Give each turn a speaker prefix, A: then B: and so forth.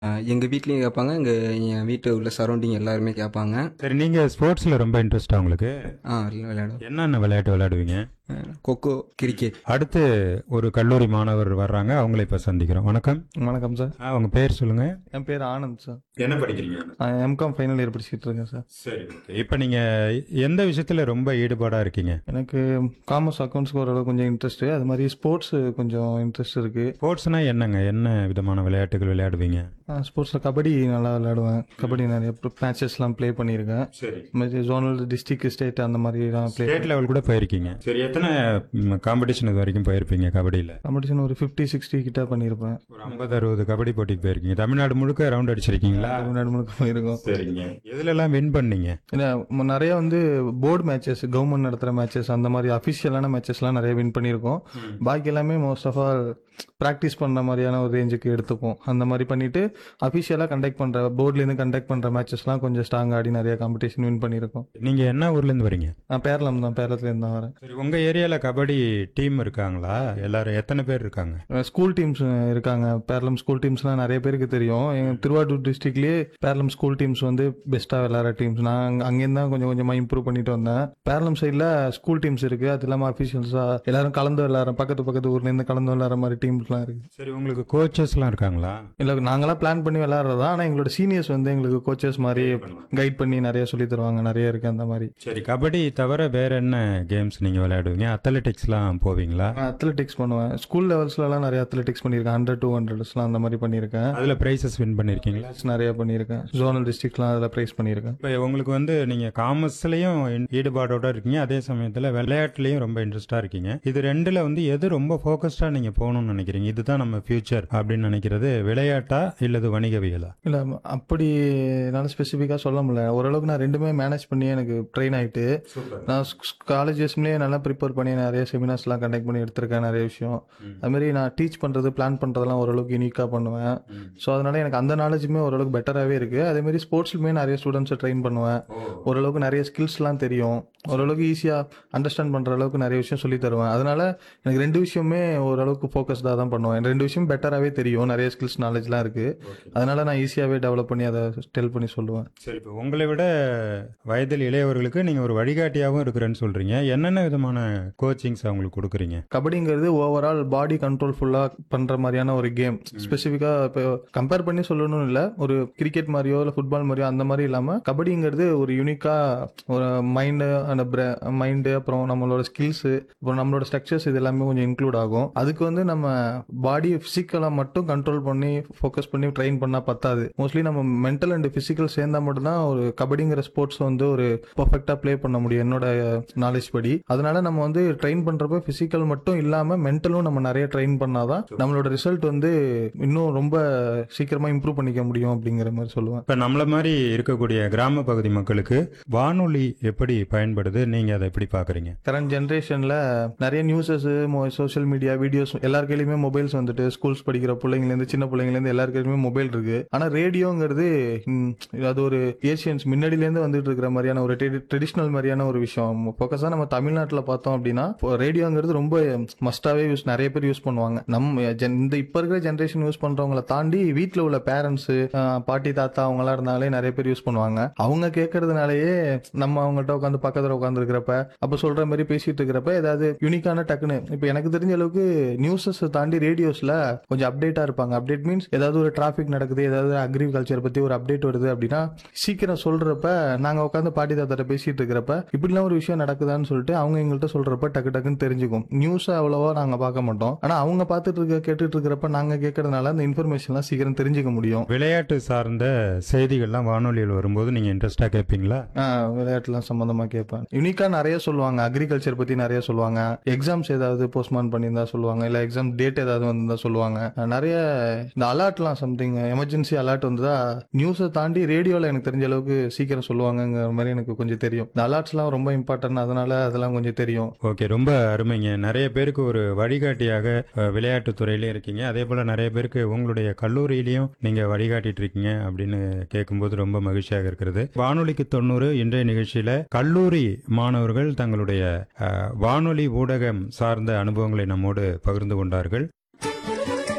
A: எங்கள் வீட்லேயும் கேட்பாங்க. என் வீட்டு உள்ள சரௌண்டிங் எல்லாருமே கேட்பாங்க.
B: சரி, நீங்க ஸ்போர்ட்ஸ்ல ரொம்ப இன்ட்ரெஸ்டா உங்களுக்கு?
A: விளையாடுவோம்.
B: என்னென்ன விளையாட்டு விளையாடுவீங்க?
A: கொக்கோ, கிரிக்கெட்.
B: அடுத்து ஒரு கல்லூரி மாணவர் வர்றாங்க, அவங்கள இப்ப சந்திக்கிறோம். வணக்கம்.
C: வணக்கம் சார்.
B: உங்க பேர் சொல்லுங்க.
C: என் பேர் ஆனந்த் சார்.
B: என்ன படிக்கிறீங்க?
C: நான் எம்காம் ஃபைனல் இயர் படிச்சுட்டு இருக்கேன் சார்.
B: சரி, ஓகே. இப்ப நீங்க எந்த விஷயத்துல ரொம்ப ஈடுபாடா இருக்கீங்க?
C: எனக்கு காமர்ஸ் அக்கௌண்ட்ஸ்க்கு ஓரளவு கொஞ்சம் இன்ட்ரெஸ்ட், அது மாதிரி ஸ்போர்ட்ஸ் கொஞ்சம் இன்ட்ரெஸ்ட் இருக்கு.
B: ஸ்போர்ட்ஸ்னா என்னங்க? என்ன விதமான விளையாட்டுகள் விளையாடுவீங்க?
C: ஸ்போர்ட்ஸில் கபடி நல்லா விளையாடுவேன். கபடி நிறைய மேட்சஸ்லாம் ப்ளே பண்ணியிருக்கேன்.
B: சரி.
C: இது மாதிரி ஜோனல், டிஸ்ட்ரிக்ட், ஸ்டேட் அந்த மாதிரிலாம் ப்ளே.
B: ஸ்டேட் லெவல் கூட போயிருக்கீங்க. சரி, எத்தனை காம்படிஷன் இது வரைக்கும் போயிருப்பீங்க கபடியில?
C: காம்படிஷன் ஒரு 50-60 கிட்ட பண்ணியிருப்பேன்.
B: ஒரு 50-60 கபடி போட்டிக்கு போயிருக்கீங்க. தமிழ்நாடு முழுக்க ரவுண்ட் அடிச்சிருக்கீங்களா?
C: தமிழ்நாடு முழுக்க போயிருக்கோம்.
B: சரிங்க. எதுல எல்லாம் வின் பண்ணீங்க?
C: ஏன்னா, நிறைய போர்டு மேட்சஸ், கவர்மெண்ட் நடத்துகிற மேட்சஸ், அந்த மாதிரி அஃபிஷியலான மேட்சஸ்லாம் நிறைய வின் பண்ணியிருக்கோம். பாக்கி எல்லாமே மோஸ்ட் ஆஃப் ஆல் ப்ராக்டிஸ் பண்ணுற மாதிரியான ஒரு ரேஞ்சுக்கு எடுத்துப்போம். அந்த மாதிரி பண்ணிட்டு அஃபிஷியலாக கண்டக்ட் பண்ணுற, போர்ட்லேருந்து கண்டக்ட் பண்ணுற மேட்சஸ்லாம் கொஞ்சம் ஸ்ட்ராங் ஆடி நிறைய காம்படிஷன் வின் பண்ணியிருக்கோம்.
B: நீங்க என்ன ஊர்ல இருந்து வரீங்க?
C: நான் பேரளத்துலேருந்து தான் வரேன்.
B: சரி, உங்க ஏரியால கபடி டீம் இருக்காங்களா? எல்லாரும் எத்தனை பேர் இருக்காங்க?
C: ஸ்கூல் டீம்ஸ் இருக்காங்க. பேரளம் ஸ்கூல் டீம்ஸ்லாம் நிறைய பேருக்கு தெரியும். எங்கள் திருவாரூர் டிஸ்ட்ரிக்ட்லேயே பேரளம் ஸ்கூல் டீம்ஸ் பெஸ்ட்டாக விளையாடுற டீம்ஸ். நான் அங்கேருந்து தான் கொஞ்சம் கொஞ்சமாக இம்ப்ரூவ் பண்ணிட்டு வந்தேன். பேரளம் சைடில் ஸ்கூல் டீம்ஸ் இருக்குது. அது இல்லாமல் அஃபிஷியல்ஸாக எல்லாரும் கலந்து விளையாடுற, பக்கத்து ஊர்லேருந்து கலந்து விளையாடுற மாதிரி டீம்ஸ்லாம் இருக்குது.
B: சரி, உங்களுக்கு கோச்சஸ்லாம் இருக்காங்களா?
C: இல்லை, நாங்களாம் பிளான் பண்ணி விளையாடுறதா. ஆனால் எங்களோட சீனியர்ஸ் எங்களுக்கு கோச்சஸ் மாதிரி கைட் பண்ணி நிறைய சொல்லி தருவாங்க. நிறைய இருக்குது அந்த மாதிரி.
B: சரி, கபடி தவிர வேற என்ன கேம்ஸ் நீங்க விளையாடுவீங்க? அத்லெட்டிக்ஸ்லாம் போவீங்களா?
C: அத்லெட்டிக்ஸ் பண்ணுவேன். ஸ்கூல் லெவல்ஸ்லாம் நிறைய அத்லெட்டிக்ஸ் பண்ணியிருக்கேன். 100-200ஸ்லாம் அந்த மாதிரி பண்ணியிருக்கேன்.
B: அதுல பிரைசஸ் வின் பண்ணிருக்கீங்களா?
C: நிறைய பண்ணியிருக்கேன். ஜோனல் டிஸ்ட்ரிக்ட்லாம் அதில் ப்ரைஸ் பண்ணியிருக்கேன்.
B: இப்போ உங்களுக்கு நீங்க காமர்ஸ்லயும் ஈடுபாடோட இருக்கீங்க, அதே சமயத்துல விளையாட்டுலயும் ரொம்ப இன்ட்ரெஸ்டா இருக்கீங்க. இது ரெண்டுல எது ரொம்ப ஃபோக்கஸ்டா நீங்க போகணும்னு நினைக்கிறீங்க? இதுதான் நம்ம ஃபியூச்சர் அப்படின்னு நினைக்கிறது, விளையாட்டா இல்லது வணிகவியலா?
C: இல்லை, அப்படி என்னால் ஸ்பெசிஃபிக்காக சொல்ல முடியல. ஓரளவுக்கு நான் ரெண்டுமே மேனேஜ் பண்ணி எனக்கு ட்ரெயின் ஆகிட்டு, நான் காலேஜஸ்லேயே நல்லா ப்ரிப்பேர் பண்ணி நிறைய செமினார்ஸ்லாம் கண்டக்ட் பண்ணி எடுத்திருக்கேன். நிறைய விஷயம் அதுமாரி நான் டீச் பண்ணுறது, பிளான் பண்ணுறதெல்லாம் ஓரளவுக்கு யூனிக்காக பண்ணுவேன். ஸோ அதனால எனக்கு அந்த நாலேஜுமே ஓரளவுக்கு பெட்டராகவே இருக்குது. அதேமாதிரி ஸ்போர்ட்ஸ்லுமே நிறைய ஸ்டூடெண்ட்ஸை ட்ரெயின் பண்ணுவேன். ஓரளவுக்கு நிறைய ஸ்கில்ஸ்லாம் தெரியும். ஓரளவுக்கு ஈஸியாக அண்டர்ஸ்டாண்ட் பண்ணுற அளவுக்கு நிறைய விஷயம் சொல்லி தருவேன். அதனால எனக்கு ரெண்டு விஷயமே ஓரளவுக்கு ஃபோக்கஸ்டாக தான் பண்ணுவேன். ரெண்டு விஷயம் பெட்டராகவே தெரியும். நிறைய ஸ்கில்ஸ், நாலேஜ்லாம் இருக்குது. அதனால நான் ஈஸியாகவே டெவலப் பண்ணி அதை டெல் பண்ணி சொல்லுவேன்.
B: சரி, இப்போ உங்களை விட வயதில் இளையவர்களுக்கு நீங்கள் ஒரு வழிகாட்டியாகவும் இருக்கிறேன்னு சொல்கிறீங்க. என்னென்ன விதமான கோச்சிங்ஸ் அவங்களுக்கு கொடுக்குறீங்க?
C: கபடிங்கிறது ஓவரால் பாடி கண்ட்ரோல் ஃபுல்லாக பண்ணுற மாதிரியான ஒரு கேம். ஸ்பெசிஃபிக்காக இப்போ கம்பேர் பண்ணி சொல்லணும்னு இல்லை, ஒரு கிரிக்கெட் மாதிரியோ இல்லை ஃபுட்பால் மாதிரியோ அந்த மாதிரி இல்லாமல், கபடிங்கிறது ஒரு யூனிக்காக ஒரு மைண்டு, அப்புறம் நம்மளோட ஸ்கில்ஸு, அப்புறம் நம்மளோட ஸ்ட்ரக்சர்ஸ், இது எல்லாமே கொஞ்சம் இன்க்ளூட் ஆகும். அதுக்கு நம்ம பாடி ஃபிசிக்கலாக மட்டும் கண்ட்ரோல் பண்ணி ஃபோக்கஸ் பண்ணி ட்ரெயின் பண்ணால் பத்தாது. மோஸ்ட்லி நம்ம மென்டல் அண்ட் ஃபிசிக்கல் சேர்ந்தால் மட்டும்தான் ஒரு கபடிங்கிற ஸ்போர்ட்ஸ் ஒரு பர்ஃபெக்டாக ப்ளே பண்ண முடியும், என்னோட நாலேஜ் படி. அதனால நம்ம ட்ரெயின் பண்ணுறப்ப ஃபிசிக்கல் மட்டும் இல்லாமல் மென்டலும் நம்ம நிறைய ட்ரெயின் பண்ணாதான் நம்மளோட ரிசல்ட் இன்னும் ரொம்ப சீக்கிரமாக இம்ப்ரூவ் பண்ணிக்க முடியும் அப்படிங்கிற மாதிரி சொல்லுவேன்.
B: இப்போ நம்மள மாதிரி இருக்கக்கூடிய கிராம பகுதி மக்களுக்கு வானொலி எப்படி பயன்படுது, நீங்கள் அதை எப்படி பார்க்குறீங்க?
C: கரண்ட் ஜென்ரேஷனில் நிறைய நியூஸஸ், சோஷியல் மீடியா, வீடியோஸ், எல்லார் கையிலுமே மொபைல்ஸ் ஸ்கூல்ஸ் படிக்கிற பிள்ளைங்கலேருந்து சின்ன பிள்ளைங்கலேருந்து எல்லார் கையிலுமே மொபைல் இருக்கு. ஆனால் ரேடியோங்கிறது அது ஒரு ஏஷியன்ஸ் முன்னாடியிலேருந்து வந்துட்டு இருக்கிற மாதிரியான ஒரு ட்ரெடிஷ்னல் மாதிரியான ஒரு விஷயம். ஃபோக்கஸாக நம்ம தமிழ்நாட்டில் பார்த்தோம் அப்படின்னா ரேடியோங்கிறது ரொம்ப மஸ்டாகவே நிறைய பேர் யூஸ் பண்ணுவாங்க. இந்த இப்போ இருக்கிற ஜென்ரேஷன் யூஸ் பண்ணுறவங்களை தாண்டி வீட்டில் உள்ள பேரண்ட்ஸு, பாட்டி தாத்தா அவங்களாம் இருந்தாலே நிறைய பேர் யூஸ் பண்ணுவாங்க. அவங்க கேட்கறதுனாலேயே நம்ம அவங்கள்ட்ட உட்காந்து பக்கத்தில் உட்காந்துருக்கிறப்ப, அப்போ சொல்கிற மாதிரி பேசிட்டு இருக்கிறப்ப ஏதாவது யூனிக்கான டக்குன்னு, இப்போ எனக்கு தெரிஞ்ச அளவுக்கு நியூஸஸ் தாண்டி ரேடியோஸில் கொஞ்சம் அப்டேட்டாக இருப்பாங்க. அப்டேட் மீன்ஸ் ஏதாவது ஒரு டிராஃபிக் நடக்குது, ஏதாவது அக்ரிகல்ச்சர் பற்றி ஒரு அப்டேட் வருது அப்படின்னா சீக்கிரம் சொல்கிறப்ப, நாங்கள் உட்காந்து பாட்டி தாத்தாட்ட பேசிட்டு இருக்கிறப்ப இப்படிலாம் ஒரு விஷயம் நடக்குதான்னு சொல்லிட்டு அவங்க எங்கள்கிட்ட சொல்கிறப்ப டக்குன்னு தெரிஞ்சுக்கும். நியூஸை அவ்வளோவா நாங்கள் பார்க்க மாட்டோம். ஆனால் அவங்க கேட்டுட்டு இருக்கிறப்ப நாங்கள் கேட்கறதுனால அந்த இன்ஃபர்மேஷன்லாம் சீக்கிரம் தெரிஞ்சுக்க முடியும்.
B: விளையாட்டு சார்ந்த செய்திகள்லாம் வானொலியில் வரும்போது நீங்கள் இன்ட்ரெஸ்டாக கேட்பீங்களா?
C: விளையாட்டுலாம் சம்மந்தமாக கேட்பேன். யூனிக்காக நிறைய சொல்லுவாங்க. அக்ரிகல்ச்சர் பற்றி நிறைய சொல்லுவாங்க. எக்ஸாம்ஸ் ஏதாவது போஸ்ட்மான் பண்ணியிருந்தா சொல்லுவாங்க, இல்லை எக்ஸாம் டேட் ஏதாவது வந்திருந்தா சொல்லுவாங்க. நிறைய இந்த அலர்ட்லாம், சம்திங் எமர்ஜென்சி அலர்ட் வந்ததா நியூஸை தாண்டி ரேடியோவில் எனக்கு தெரிஞ்ச அளவுக்கு சீக்கிரம் சொல்லுவாங்கங்கிற மாதிரி எனக்கு கொஞ்சம் தெரியும். இந்த அலர்ட்ஸ்லாம் ரொம்ப இம்பார்ட்டன்ட், அதனால அதெல்லாம் கொஞ்சம் தெரியும்.
B: ஓகே, ரொம்ப அருமைங்க. நிறைய பேருக்கு ஒரு வழிகாட்டியாக விளையாட்டு துறையிலையும் இருக்கீங்க, அதே போல நிறைய பேருக்கு உங்களுடைய கல்லூரியிலையும் நீங்க வழிகாட்டிட்டு இருக்கீங்க அப்படின்னு கேட்கும்போது ரொம்ப மகிழ்ச்சியாக இருக்கிறது. வானொலிக்கு 90 இன்றைய நிகழ்ச்சியில கல்லூரி மாணவர்கள் தங்களுடைய வானொலி ஊடகம் சார்ந்த அனுபவங்களை நம்மோடு பகிர்ந்து கொண்டார்கள்.